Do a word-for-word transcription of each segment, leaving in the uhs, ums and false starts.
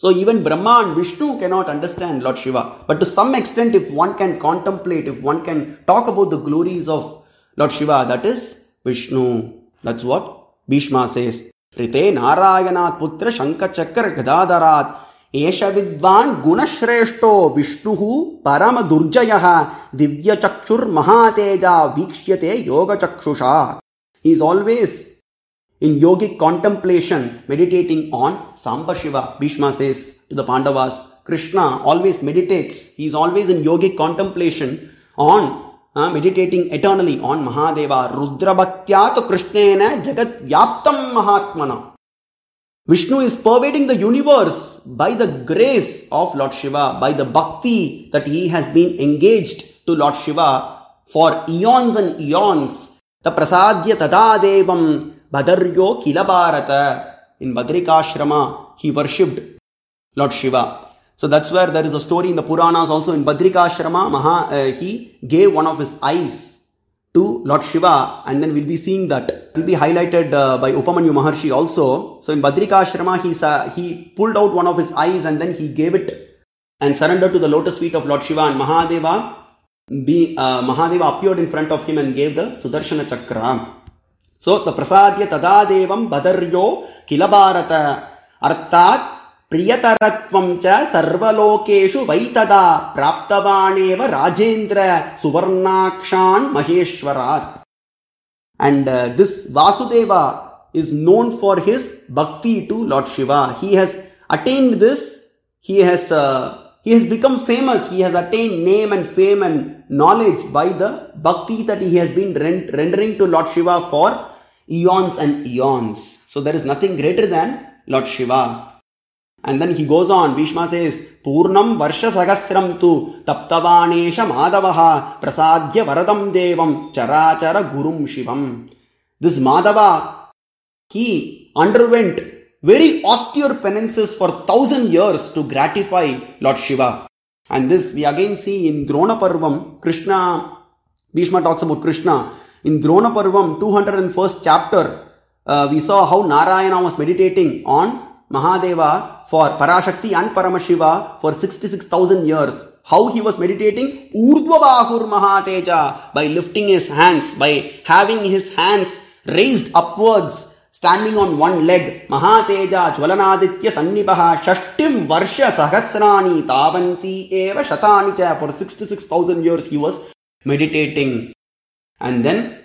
So even Brahma and Vishnu cannot understand Lord Shiva. But to some extent, if one can contemplate, if one can talk about the glories of Lord Shiva, that is Vishnu. That's what Bhishma says. Rite Narayanat Putra Shanka Chakra Gadadarat Esha Vidvan Gunashreshto Vishnuhu Parama Durjayaha Divya Chakshur Mahateja Vikshyate Yoga Chakshusha. He is always in yogic contemplation, meditating on Samba Shiva. Bhishma says to the Pandavas, Krishna always meditates. He is always in yogic contemplation on, uh, meditating eternally on Mahadeva. Rudra Bhaktyat Krishnena Jagat Vyaptam Mahatmana. Vishnu is pervading the universe by the grace of Lord Shiva, by the bhakti that he has been engaged to Lord Shiva for eons and eons. The prasadya tada devam Badaryo Kilabharata. In Badrikashrama, he worshipped Lord Shiva. So that's where there is a story in the Puranas also. In Badrikashrama, Maha, uh, he gave one of his eyes to Lord Shiva, and then we'll be seeing that. It will be highlighted uh, by Upamanyu Maharshi also. So in Badrikashrama, he, uh, he pulled out one of his eyes and then he gave it and surrendered to the lotus feet of Lord Shiva, and Mahadeva, be, uh, Mahadeva appeared in front of him and gave the Sudarshana Chakra. So the prasadya tadadevam badaryo kilabharata arthat priyataratvam cha sarvalokeshu vaitada praptavaneva rajendra suvarnakshan maheshwarat. And uh, this Vasudeva is known for his bhakti to Lord Shiva. He has attained this. He has uh, he has become famous. He has attained name and fame and knowledge by the bhakti that he has been rend- rendering to Lord Shiva for eons and eons. So there is nothing greater than Lord Shiva. And then he goes on. Bhishma says, Purnam Varsha Sagasram tu Taptavanesha Madavaha Prasadya Varadam Devam Charachara Gurum Shivam. This Madhava, he underwent very austere penances for thousand years to gratify Lord Shiva. And this we again see in Drona Parvam. Krishna, Bhishma talks about Krishna. In Drona Parvam, two hundred first chapter, uh, we saw how Narayana was meditating on Mahadeva for Parashakti and Paramashiva for sixty-six thousand years. How he was meditating? Urdhvavahur Mahateja, by lifting his hands, by having his hands raised upwards, standing on one leg. Mahateja Jvalanaditya Sannibaha Shashtim Varsha Sahasrani Tavanti Eva Shatani Cha. For sixty-six thousand years he was meditating. And then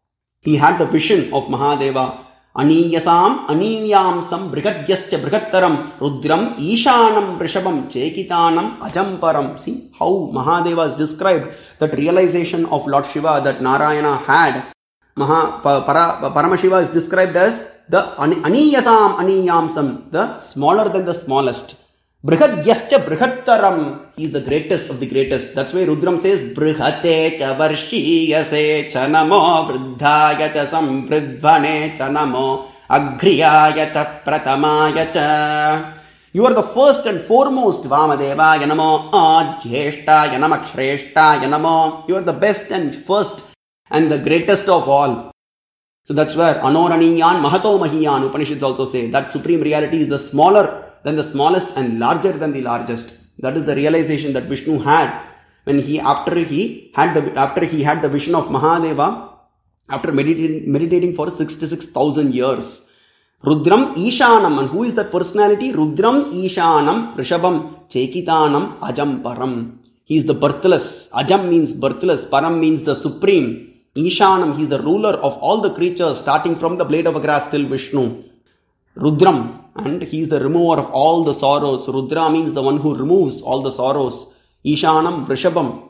he had the vision of Mahadeva. Aniyasam aniyamsam brigadyascha brigattaram rudram ishanam rishabam chekitanam ajamparam. See how Mahadeva is described, that realization of Lord Shiva that Narayana had. Maha, para, Paramashiva is described as the aniyasam aniyamsam, the smaller than the smallest. Brihadyascha brihattaram, he is the greatest of the greatest. That's why Rudram says, Brihate cha varshiyase cha namo vruddhaya cha samvridvane cha namo agriyaya cha pratamaya cha. You are the first and foremost, Vamadeva yanamo ajyeshta yanamakshreshtha yanamo. You are the best and first and the greatest of all. So that's where Anoraniyan Mahato Mahiyan, Upanishads also say that supreme reality is the smaller than the smallest and larger than the largest. That is the realization that Vishnu had when he, after he had the, after he had the vision of Mahadeva, after meditating, meditating for sixty-six thousand years. Rudram Ishanam, and who is that personality? Rudram Ishanam Rishabam Chekitanam Ajamparam. He is the birthless. Ajam means birthless. Param means the supreme. Ishanam, he is the ruler of all the creatures, starting from the blade of a grass till Vishnu. Rudram, and he is the remover of all the sorrows. Rudra means the one who removes all the sorrows. Ishanam Vrishabam,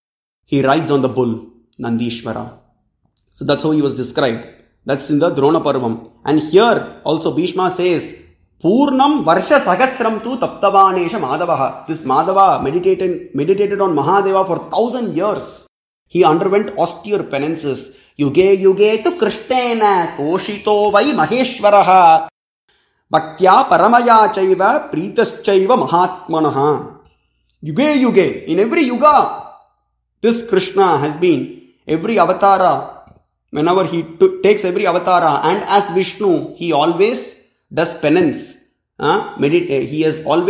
he rides on the bull, Nandishvara. So that's how he was described. That's in the Drona Parvam. And here also Bhishma says, Purnam Varsha Sagasram tu Taptavanesha Madhavaha. This Madhava meditated, meditated on Mahadeva for thousand years. He underwent austere penances. Yuge yuge tu Krishnena toshito vai Maheshwaraha. Bhaktya paramaya chaiva pritaschaiva mahatmanaha. Yuge yuge, in every yuga, this Krishna has been, every avatara, whenever he t- takes every avatara, and as Vishnu, he always does penance. Uh, medit- he has always